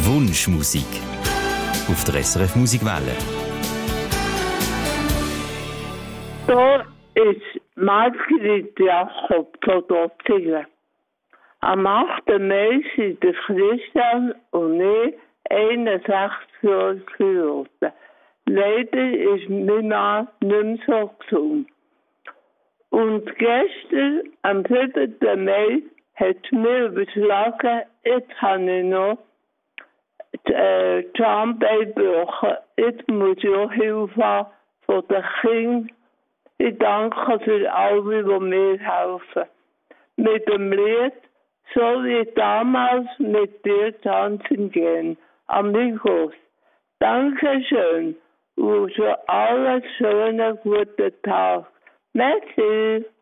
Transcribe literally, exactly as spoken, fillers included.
Wunschmusik auf der S R F Musikwelle. Da ist Margrit Jakob von Dottingen. Am achten Mai sind der Christian und ich einundsechzig Jahre geheiratet. Leider ist mein Mann nicht mehr so gesund. Und gestern, am siebten Mai, hat es mir überschlagen, jetzt habe ich noch die äh, Schambein gebrochen. Jetzt muss ich auch Hilfe haben von den Kindern. Ich danke für alle, die mir helfen. Mit dem Lied soll ich damals mit dir tanzen gehen. Amigos, danke schön und für alles schöne, gute Tag. Merci.